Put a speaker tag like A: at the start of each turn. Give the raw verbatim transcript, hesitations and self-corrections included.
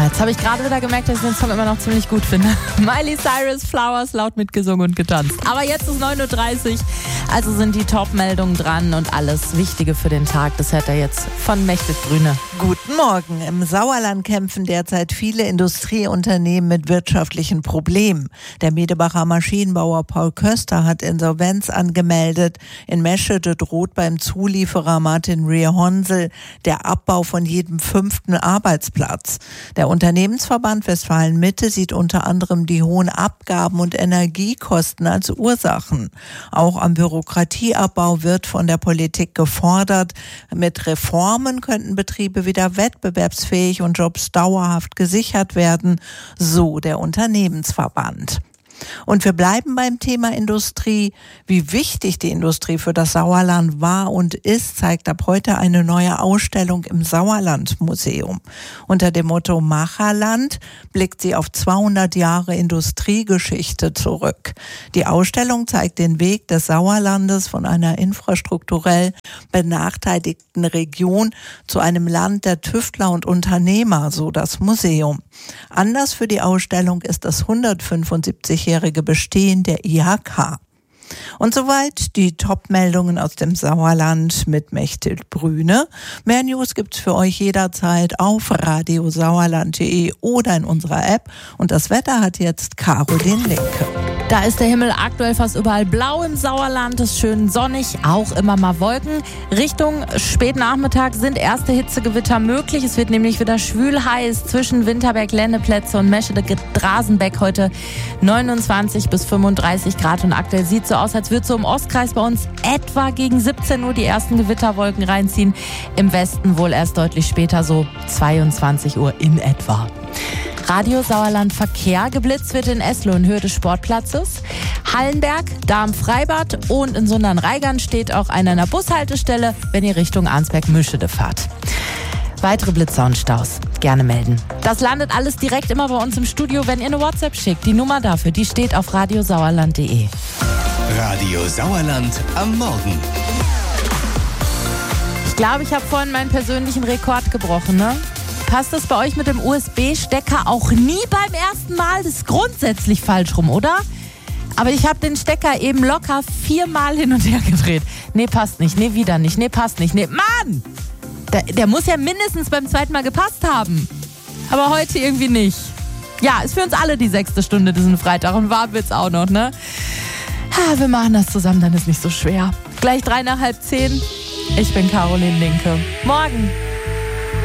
A: Jetzt habe ich gerade wieder gemerkt, dass ich den Song immer noch ziemlich gut finde. Miley Cyrus, Flowers, laut mitgesungen und getanzt. Aber jetzt ist neun Uhr dreißig, also sind die Top-Meldungen dran und alles Wichtige für den Tag. Das hört er jetzt von Mechtet Brüne.
B: Guten Morgen. Im Sauerland kämpfen derzeit viele Industrieunternehmen mit wirtschaftlichen Problemen. Der Medebacher Maschinenbauer Paul Köster hat Insolvenz angemeldet. In Meschede droht beim Zulieferer Martin Rehe Honsel der Abbau von jedem fünften Arbeitsplatz. Der Unternehmensverband Westfalen-Mitte sieht unter anderem die hohen Abgaben und Energiekosten als Ursachen. Auch am Bürokratieabbau wird von der Politik gefordert. Mit Reformen könnten Betriebe wieder wettbewerbsfähig und Jobs dauerhaft gesichert werden, so der Unternehmensverband. Und wir bleiben beim Thema Industrie. Wie wichtig die Industrie für das Sauerland war und ist, zeigt ab heute eine neue Ausstellung im Sauerland-Museum. Unter dem Motto Macherland blickt sie auf zweihundert Jahre Industriegeschichte zurück. Die Ausstellung zeigt den Weg des Sauerlandes von einer infrastrukturell benachteiligten Region zu einem Land der Tüftler und Unternehmer, so das Museum. Anlass für die Ausstellung ist das hundertfünfundsiebzigjährige Bestehen der I H K. Und soweit die Top-Meldungen aus dem Sauerland mit Mechtet Brüne. Mehr News gibt's für euch jederzeit auf radiosauerland punkt de oder in unserer App. Und das Wetter hat jetzt Caroline Linke.
A: Da ist der Himmel aktuell fast überall blau im Sauerland, ist schön sonnig, auch immer mal Wolken. Richtung Spätnachmittag sind erste Hitzegewitter möglich. Es wird nämlich wieder schwül heiß zwischen Winterberg, Lenneplätze und Meschede-Drasenbeck. Heute neunundzwanzig bis fünfunddreißig Grad und aktuell sieht so aus, als würde so im Ostkreis bei uns etwa gegen siebzehn Uhr die ersten Gewitterwolken reinziehen. Im Westen wohl erst deutlich später, so zweiundzwanzig Uhr in etwa. Radio Sauerland Verkehr. Geblitzt wird in Esloh in Höhe des Sportplatzes. Hallenberg, da am Freibad und in Sundern-Reigern steht auch einer an der Bushaltestelle, wenn ihr Richtung Arnsberg-Mischede fahrt. Weitere Blitzer und Staus gerne melden. Das landet alles direkt immer bei uns im Studio, wenn ihr eine WhatsApp schickt. Die Nummer dafür, die steht auf radiosauerland punkt de.
C: Radio Sauerland am Morgen.
A: Ich glaube, ich habe vorhin meinen persönlichen Rekord gebrochen, ne? Passt das bei euch mit dem U S B-Stecker auch nie beim ersten Mal? Das ist grundsätzlich falsch rum, oder? Aber ich habe den Stecker eben locker viermal hin und her gedreht. Nee, passt nicht. Nee, wieder nicht. Nee, passt nicht. Nee, Mann! Der, der muss ja mindestens beim zweiten Mal gepasst haben. Aber heute irgendwie nicht. Ja, ist für uns alle die sechste Stunde diesen Freitag und warm wird's auch noch, ne? Ha, wir machen das zusammen, dann ist nicht so schwer. Gleich drei nach halb zehn. Ich bin Caroline Linke. Morgen.